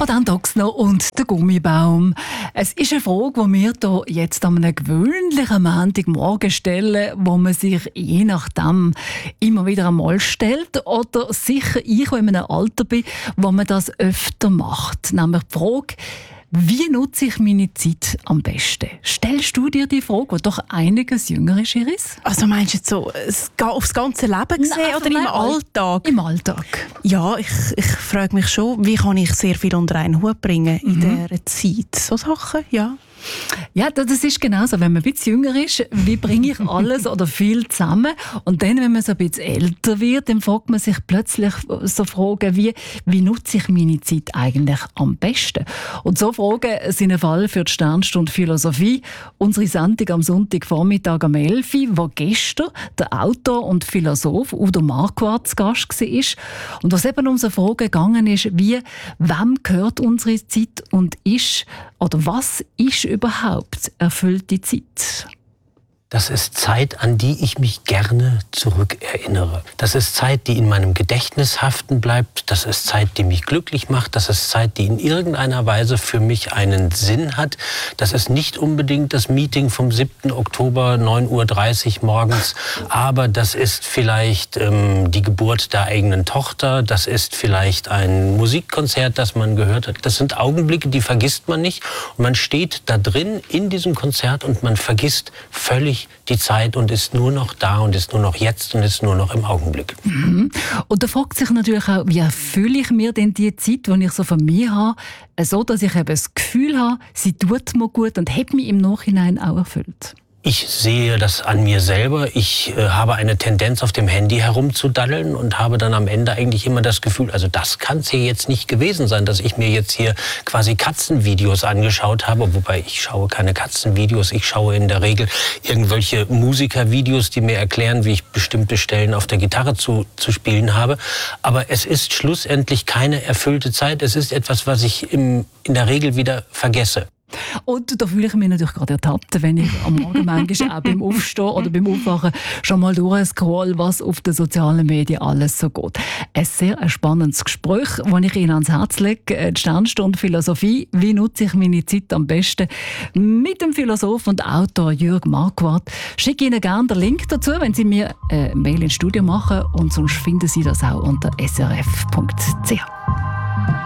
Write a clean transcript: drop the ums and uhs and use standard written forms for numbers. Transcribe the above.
Madame Doxner und der Gummibaum. Es ist eine Frage, die wir hier jetzt an einem gewöhnlichen Montagmorgen stellen, wo man sich je nachdem immer wieder einmal stellt oder sicher ich, die in einem Alter bin, wo man das öfter macht. Nämlich die Frage, wie nutze ich meine Zeit am besten? Stellst du dir die Frage, die doch einiges jünger ist, Iris? Also meinst du jetzt so aufs ganze Leben gesehen oder im Alltag? Im Alltag. Ja, ich frage mich schon, wie kann ich sehr viel unter einen Hut bringen in dieser Zeit? So Sachen, ja. Ja, das ist genauso. Wenn man ein bisschen jünger ist, wie bringe ich alles oder viel zusammen? Und dann, wenn man so ein bisschen älter wird, dann fragt man sich plötzlich so Fragen wie nutze ich meine Zeit eigentlich am besten? Und so Fragen sind ein Fall für die Sternstunde Philosophie. Unsere Sendung am Sonntagvormittag um 11 Uhr, wo gestern der Autor und Philosoph Udo Marquardt zu Gast war. Und was eben um so Fragen gegangen ist, wie, wem gehört unsere Zeit und ist, oder was ist überhaupt erfüllte Zeit? Das ist Zeit, an die ich mich gerne zurückerinnere. Das ist Zeit, die in meinem Gedächtnis haften bleibt. Das ist Zeit, die mich glücklich macht. Das ist Zeit, die in irgendeiner Weise für mich einen Sinn hat. Das ist nicht unbedingt das Meeting vom 7. Oktober, 9:30 Uhr morgens. Aber das ist vielleicht die Geburt der eigenen Tochter. Das ist vielleicht ein Musikkonzert, das man gehört hat. Das sind Augenblicke, die vergisst man nicht. Und man steht da drin in diesem Konzert und man vergisst völlig die Zeit und ist nur noch da und ist nur noch jetzt und ist nur noch im Augenblick. Mhm. Und da fragt sich natürlich auch, wie erfülle ich mir denn die Zeit, die ich so von mir habe, so dass ich eben das Gefühl habe, sie tut mir gut und hat mich im Nachhinein auch erfüllt. Ich sehe das an mir selber. Ich habe eine Tendenz, auf dem Handy herumzudaddeln und habe dann am Ende eigentlich immer das Gefühl, also das kann es hier jetzt nicht gewesen sein, dass ich mir jetzt hier quasi Katzenvideos angeschaut habe. Wobei ich schaue keine Katzenvideos. Ich schaue in der Regel irgendwelche Musikervideos, die mir erklären, wie ich bestimmte Stellen auf der Gitarre zu spielen habe. Aber es ist schlussendlich keine erfüllte Zeit. Es ist etwas, was ich in der Regel wieder vergesse. Und da fühle ich mich natürlich gerade ertappt, wenn ich am Morgen manchmal auch beim Aufstehen oder beim Aufwachen schon mal durchscroll, was auf den sozialen Medien alles so geht. Ein sehr spannendes Gespräch, das ich Ihnen ans Herz lege. Die Sternstunde Philosophie. Wie nutze ich meine Zeit am besten? Mit dem Philosoph und Autor Jürg Marquardt. Ich schicke Ihnen gerne den Link dazu, wenn Sie mir eine Mail ins Studio machen. Und sonst finden Sie das auch unter srf.ch.